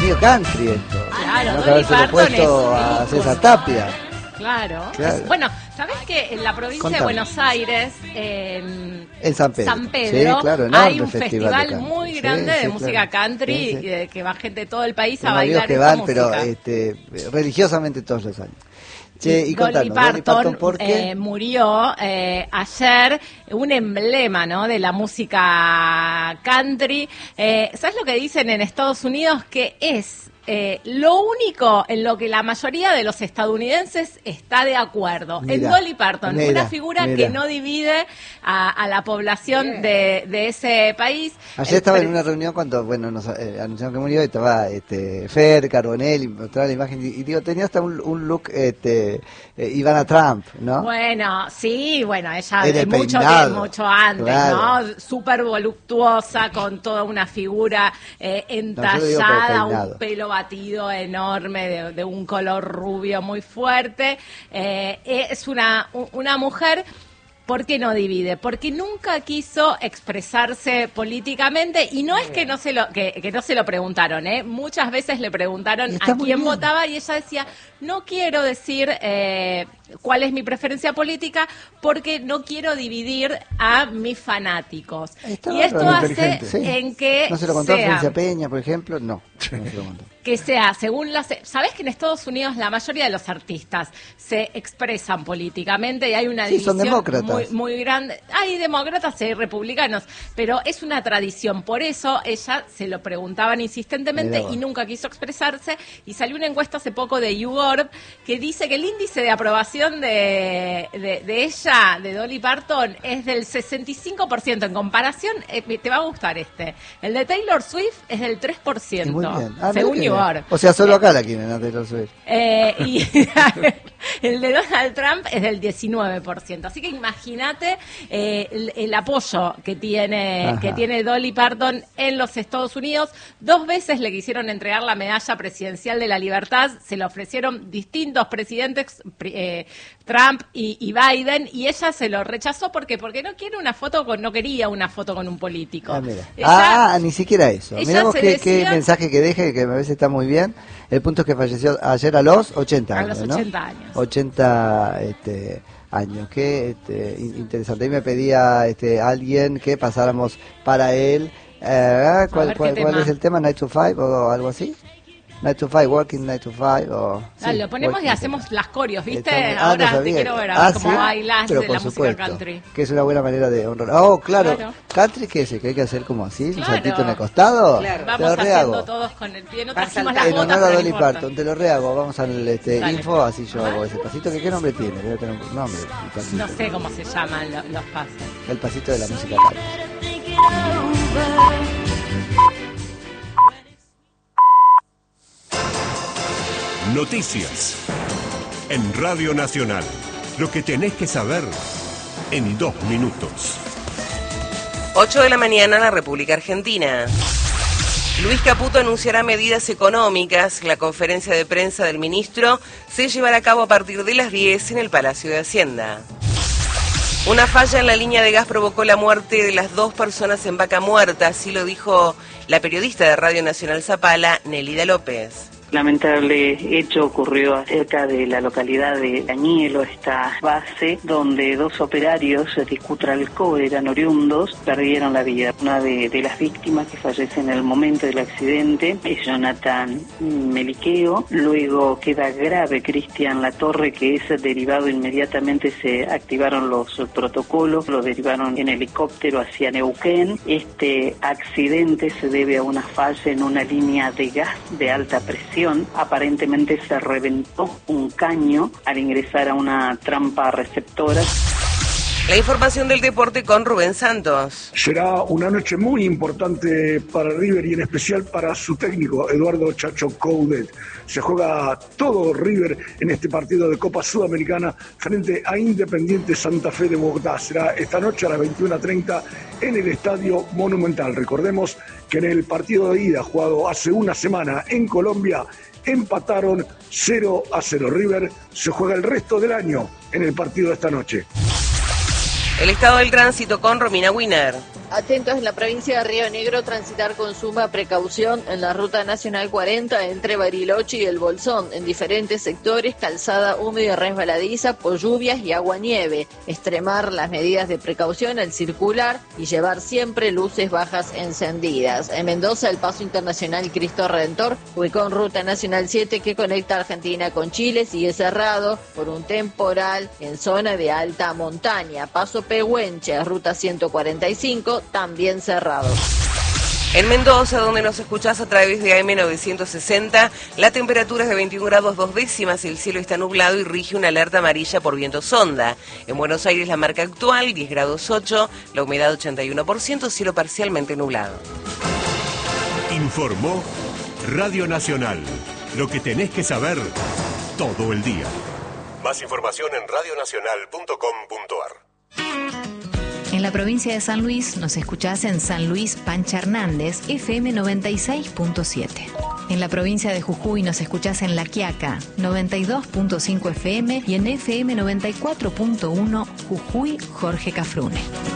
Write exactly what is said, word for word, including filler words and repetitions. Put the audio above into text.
medio country esto. Claro, no Dolly haberse Parton puesto es a ícono. César Tapia. Claro. Claro. Es- bueno, ¿sabés que en la provincia Contame. de Buenos Aires, en En San Pedro. San Pedro, Sí, claro, enorme hay un festival festival, de country. muy Sí, grande de sí, música claro. country, Sí, sí. y de que va gente de todo el país a Tengo bailar amigos que esta van, música. pero este, religiosamente todos los años. Che, y, Y contanos, Dolly Parton, Dolly Parton, ¿por qué? eh, murió eh, ayer, un emblema, ¿no?, de la música country. Eh, ¿Sabes lo que dicen en Estados Unidos? Que es eh, lo único en lo que la mayoría de los estadounidenses está de acuerdo. Mira, en Dolly Parton, mira, una figura mira. que no divide a, a la población de, de ese país. Ayer El estaba pre- en una reunión cuando, bueno, nos eh, anunciaron que murió y estaba este, Fer, Carbonell, y mostraba la imagen y, y digo, tenía hasta un, un look, este, eh, Ivana Trump, ¿no? Bueno, sí, bueno, ella Era de el mucho, peinado, de mucho antes, claro. ¿no? Súper voluptuosa, con toda una figura eh, No, yo lo digo por el entallada, peinado. un pelo batido enorme, de, de un color rubio muy fuerte. Eh, es una, u- una mujer... ¿Por qué no divide? Porque nunca quiso expresarse políticamente y no es que no se lo que, que no se lo preguntaron, ¿eh? Muchas veces le preguntaron Y está a muy quién bien. votaba y ella decía, no quiero decir eh, cuál es mi preferencia política porque no quiero dividir a mis fanáticos. Está y esto bárbaro, hace inteligente, sí. en que ¿No se lo contó a sea- Florencia Peña, por ejemplo? No, no se lo contó. que sea, según las... ¿Sabés que en Estados Unidos la mayoría de los artistas se expresan políticamente y hay una Sí, son división demócratas. muy, muy grande? Hay demócratas y hay republicanos, pero es una tradición. Por eso ella se lo preguntaban insistentemente Mirá vos. y nunca quiso expresarse. Y salió una encuesta hace poco de YouGorb que dice que el índice de aprobación de, de, de ella, de Dolly Parton, es del sesenta y cinco por ciento. En comparación, eh, te va a gustar este. El de Taylor Swift es del tres por ciento. Muy bien. Ah, según mirá que YouGorb. bien. O sea, solo acá la quieren, a Taylor Swift. Eh, y el de Donald Trump es del diecinueve por ciento. Así que imagínate eh, el, el apoyo que tiene, Ajá. que tiene Dolly Parton en los Estados Unidos. Dos veces le quisieron entregar la medalla presidencial de la libertad. Se la ofrecieron distintos presidentes, pri- eh, Trump y, y Biden, y ella se lo rechazó. ¿Por qué? Porque no quiere una foto con, no quería una foto con un político. Ah, mira. Ella- ah, ni siquiera eso. ella Mirá vos se qué, qué decía- mensaje que deje, que a veces está muy bien. El punto es que falleció ayer a los ochenta A años, los ¿no? ochenta años. ochenta este, años. Qué este, in- interesante. Ahí me pedía este, alguien que pasáramos para él. Eh, ¿cuál, ver, cuál, ¿qué cuál tema? es el tema? ¿Night to Five o algo así? Night to Five, Working Night to Five. O, Ah, sí, lo ponemos y Working hacemos las corios, ¿viste? Está muy- ah, Ahora no te sabía. quiero ver a Ah, ver cómo ¿sí? bailás Pero de por la supuesto, música country. que es una buena manera de honrar. Oh, claro. Claro. Country, ¿qué es? ¿Que hay que hacer como así? Claro. ¿Un saltito en el costado? Claro. Te Vamos lo rehago. haciendo todos con el pie, no Vas trajimos saltando. las En botas, honor a pero no Dolly importa. Parton, te lo rehago. Vamos al este, Dale. info, así yo hago ese pasito. ¿Que ¿Qué nombre tiene? Debe tener un nombre. el pasito. No sé cómo se llaman lo- los pasos. El pasito de la música country. Noticias. En Radio Nacional. Lo que tenés que saber en dos minutos. ocho de la mañana en la República Argentina. Luis Caputo anunciará medidas económicas. La conferencia de prensa del ministro se llevará a cabo a partir de las diez en el Palacio de Hacienda. Una falla en la línea de gas provocó la muerte de las dos personas en Vaca Muerta, así lo dijo la periodista de Radio Nacional Zapala, Nélida López. Lamentable hecho ocurrió cerca de la localidad de Añelo, esta base, donde dos operarios de Cutralcó eran oriundos, perdieron la vida. Una de, de las víctimas que fallece en el momento del accidente es Jonathan Meliqueo. Luego queda grave Cristian Latorre, que es derivado inmediatamente, se activaron los protocolos, lo derivaron en helicóptero hacia Neuquén. Este accidente se debe a una falla en una línea de gas de alta presión. Aparentemente se reventó un caño al ingresar a una trampa receptora. La información del deporte con Rubén Santos. Será una noche muy importante para River y en especial para su técnico, Eduardo Chacho Coudet. Se juega todo River en este partido de Copa Sudamericana frente a Independiente Santa Fe de Bogotá. Será esta noche a las veintiuna treinta en el Estadio Monumental. Recordemos que en el partido de ida jugado hace una semana en Colombia empataron cero a cero. River se juega el resto del año en el partido de esta noche. El estado del tránsito con Romina Wiener. Atentos en la provincia de Río Negro, transitar con suma precaución en la ruta nacional cuarenta entre Bariloche y El Bolsón, en diferentes sectores, calzada húmeda y resbaladiza por lluvias y agua-nieve. Extremar las medidas de precaución al circular y llevar siempre luces bajas encendidas. En Mendoza, el paso internacional Cristo Redentor, ubicado en ruta nacional siete que conecta Argentina con Chile, sigue cerrado por un temporal en zona de alta montaña. Paso Pehuenche, ruta ciento cuarenta y cinco, también cerrado. En Mendoza, donde nos escuchás a través de A M novecientos sesenta, la temperatura es de veintiún grados dos décimas, el cielo está nublado y rige una alerta amarilla por viento sonda. En Buenos Aires la marca actual, diez grados ocho, la humedad ochenta y uno por ciento, cielo parcialmente nublado. Informó Radio Nacional, lo que tenés que saber todo el día. Más información en radio nacional punto com punto a r. En la provincia de San Luis nos escuchás en San Luis Pancha Hernández, F M noventa y seis punto siete. En la provincia de Jujuy nos escuchás en La Quiaca, noventa y dos punto cinco F M y en F M noventa y cuatro punto uno Jujuy Jorge Cafrune.